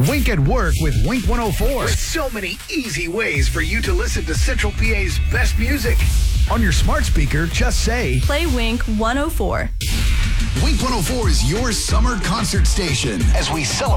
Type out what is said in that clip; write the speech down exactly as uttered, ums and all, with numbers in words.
Wink at Work with Wink one oh four. With so many easy ways for you to listen to Central P A's best music. On your smart speaker, just say, Play Wink one oh four. Wink one oh four is your summer concert station as we celebrate